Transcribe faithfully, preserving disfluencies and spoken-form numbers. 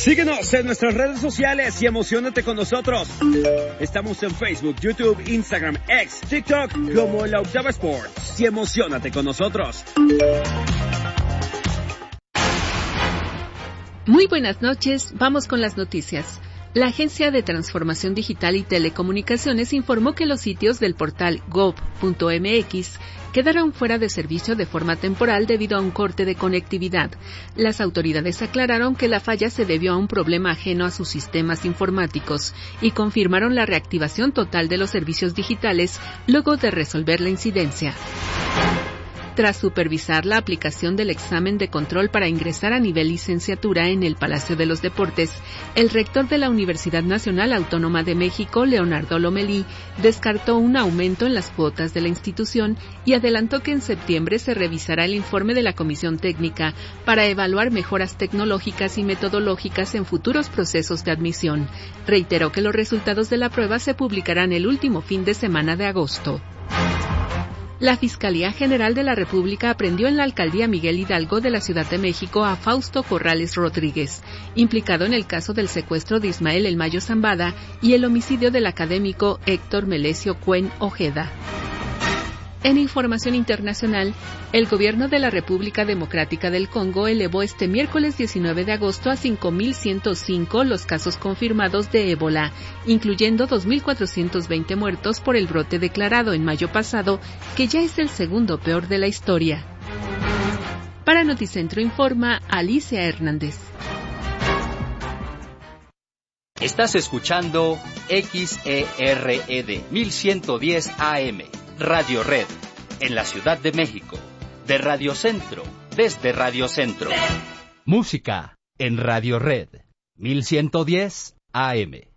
Síguenos en nuestras redes sociales y emociónate con nosotros. Estamos en Facebook, YouTube, Instagram, X, TikTok como La Octava Sports. Y emociónate con nosotros. Muy buenas noches, vamos con las noticias. La Agencia de Transformación Digital y Telecomunicaciones informó que los sitios del portal gov punto m x quedaron fuera de servicio de forma temporal debido a un corte de conectividad. Las autoridades aclararon que la falla se debió a un problema ajeno a sus sistemas informáticos y confirmaron la reactivación total de los servicios digitales luego de resolver la incidencia. Tras supervisar la aplicación del examen de control para ingresar a nivel licenciatura en el Palacio de los Deportes, el rector de la Universidad Nacional Autónoma de México, Leonardo Lomelí, descartó un aumento en las cuotas de la institución y adelantó que en septiembre se revisará el informe de la Comisión Técnica para evaluar mejoras tecnológicas y metodológicas en futuros procesos de admisión. Reiteró que los resultados de la prueba se publicarán el último fin de semana de agosto. La Fiscalía General de la República aprendió en la Alcaldía Miguel Hidalgo de la Ciudad de México a Fausto Corrales Rodríguez, implicado en el caso del secuestro de Ismael El Mayo Zambada y el homicidio del académico Héctor Melesio Cuen Ojeda. En información internacional, el gobierno de la República Democrática del Congo elevó este miércoles diecinueve de agosto a cinco mil ciento cinco los casos confirmados de ébola, incluyendo dos mil cuatrocientos veinte muertos por el brote declarado en mayo pasado, que ya es el segundo peor de la historia. Para Noticentro informa Alicia Hernández. Estás escuchando X E R E D mil ciento diez A M. Radio Red, en la Ciudad de México, de Radio Centro, desde Radio Centro. Música en Radio Red, mil ciento diez A M.